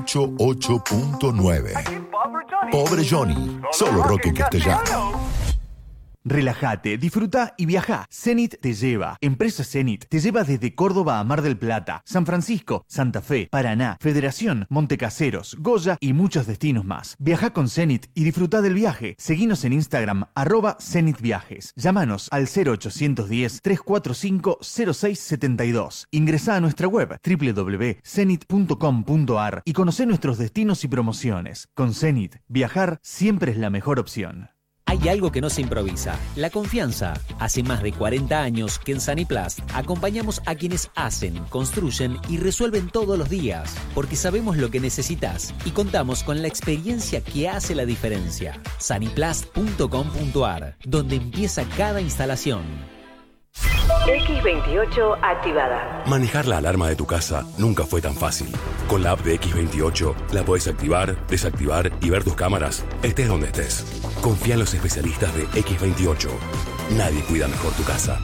88.9. Pobre Johnny, solo rock en castellano. Relájate, disfruta y viaja. Zenit te lleva. Empresa Zenit te lleva desde Córdoba a Mar del Plata, San Francisco, Santa Fe, Paraná, Federación, Montecaseros, Goya y muchos destinos más. Viaja con Zenit y disfruta del viaje. Seguinos en Instagram, @ZenitViajes. Llámanos al 0810-345-0672. Ingresá a nuestra web www.zenit.com.ar y conocé nuestros destinos y promociones. Con Zenit, viajar siempre es la mejor opción. Hay algo que no se improvisa, la confianza. Hace más de 40 años que en Saniplast acompañamos a quienes hacen, construyen y resuelven todos los días, porque sabemos lo que necesitas y contamos con la experiencia que hace la diferencia. Saniplast.com.ar, donde empieza cada instalación. X28 activada. Manejar la alarma de tu casa nunca fue tan fácil. Con la app de X28 la podés activar, desactivar y ver tus cámaras, estés donde estés. Confía en los especialistas de X28. Nadie cuida mejor tu casa.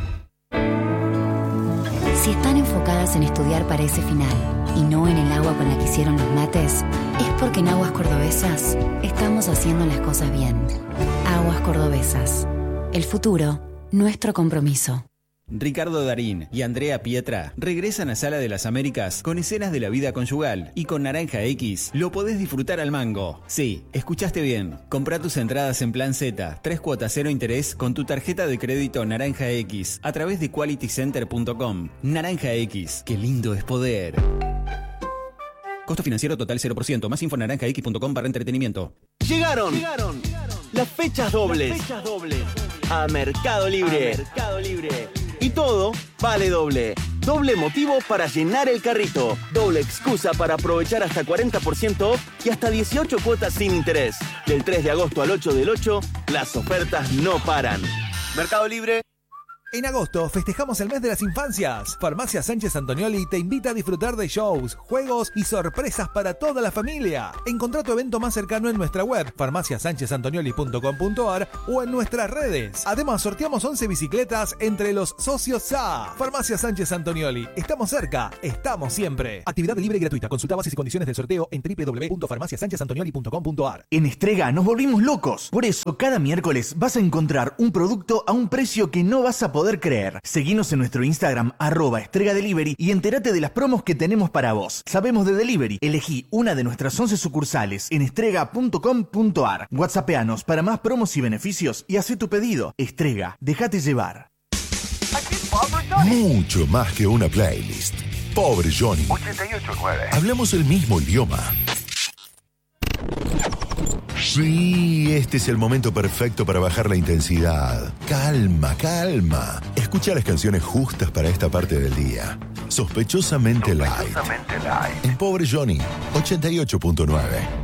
Si están enfocadas en estudiar para ese final y no en el agua con la que hicieron los mates, es porque en Aguas Cordobesas estamos haciendo las cosas bien. Aguas Cordobesas. El futuro, nuestro compromiso. Ricardo Darín y Andrea Pietra regresan a Sala de las Américas con escenas de la vida conyugal y con Naranja X lo podés disfrutar al mango. Sí, escuchaste bien. Comprá tus entradas en Plan Z, 3 cuotas 0 interés con tu tarjeta de crédito Naranja X a través de qualitycenter.com. Naranja X, qué lindo es poder. Costo financiero total 0%. Más info naranjax.com/entretenimiento. Llegaron las fechas dobles a Mercado Libre. Y todo vale doble. Doble motivo para llenar el carrito. Doble excusa para aprovechar hasta 40% off y hasta 18 cuotas sin interés. Del 3 de agosto al 8 del 8, las ofertas no paran. Mercado Libre. En agosto festejamos el mes de las infancias. Farmacia Sánchez Antonioli te invita a disfrutar de shows, juegos y sorpresas para toda la familia. Encontrá tu evento más cercano en nuestra web, farmaciasanchezantonioli.com.ar o en nuestras redes. Además, sorteamos 11 bicicletas entre los socios SA. Farmacia Sánchez Antonioli. Estamos cerca, estamos siempre. Actividad libre y gratuita. Consulta bases y condiciones del sorteo en www.farmaciasanchezantonioli.com.ar. En Estrega nos volvimos locos. Por eso, cada miércoles vas a encontrar un producto a un precio que no vas a poder creer. Seguinos en nuestro Instagram @estregadelivery y entérate de las promos que tenemos para vos. Sabemos de delivery. Elegí una de nuestras 11 sucursales en estrega.com.ar. WhatsAppeanos para más promos y beneficios y haz tu pedido. Estrega, déjate llevar. Mucho más que una playlist. Pobre Johnny. 88.9. Hablamos el mismo idioma. Sí, este es el momento perfecto para bajar la intensidad. Calma, calma. Escucha las canciones justas para esta parte del día. Sospechosamente light. En Pobre Johnny, 88.9.